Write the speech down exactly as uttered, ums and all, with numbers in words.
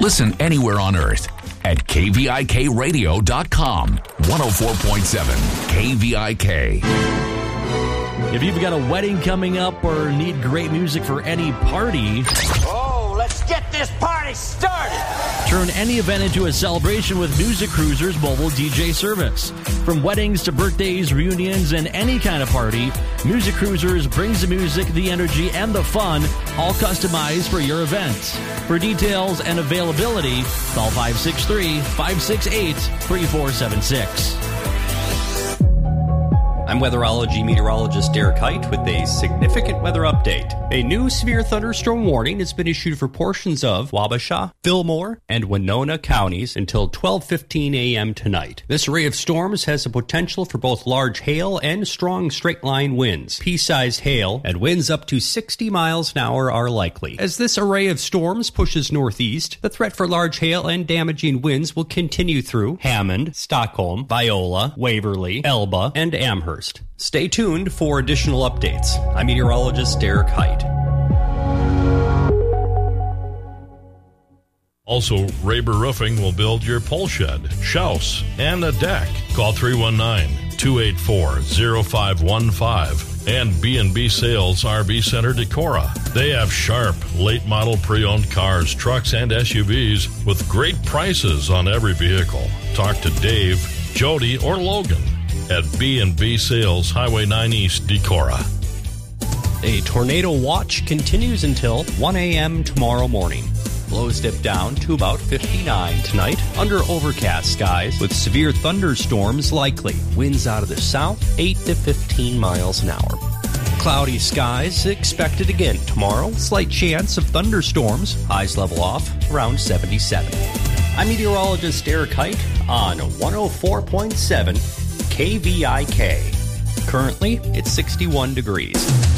Listen anywhere on earth at K V I K radio dot com. one oh four point seven K V I K. If you've got a wedding coming up or need great music for any party, oh, let's get this party started! Turn any event into a celebration with Music Cruisers mobile D J service. From weddings to birthdays, reunions, and any kind of party, Music Cruisers brings the music, the energy, and the fun, all customized for your event. For details and availability, call five six three, five six eight, three four seven six. I'm weatherology meteorologist Derek Height with a significant weather update. A new severe thunderstorm warning has been issued for portions of Wabasha, Fillmore, and Winona counties until twelve fifteen a.m. tonight. This array of storms has the potential for both large hail and strong straight-line winds. Pea-sized hail and winds up to sixty miles an hour are likely. As this array of storms pushes northeast, the threat for large hail and damaging winds will continue through Hammond, Stockholm, Viola, Waverly, Elba, and Amherst. Stay tuned for additional updates. I'm meteorologist Derek Height. Also, Raber Roofing will build your pole shed, shouse, and a deck. Call three one nine, two eight four, zero five one five. And B and B Sales R V Center Decorah. They have sharp, late-model pre-owned cars, trucks, and S U Vs with great prices on every vehicle. Talk to Dave, Jody, or Logan at B and B Sales, Highway nine East, Decorah. A tornado watch continues until one a.m. tomorrow morning. Lows dip down to about fifty-nine tonight under overcast skies with severe thunderstorms likely. Winds out of the south, eight to fifteen miles an hour. Cloudy skies expected again tomorrow. Slight chance of thunderstorms. Highs level off around seventy-seven. I'm meteorologist Derek Height on one oh four point seven K V I K. Currently, it's sixty-one degrees.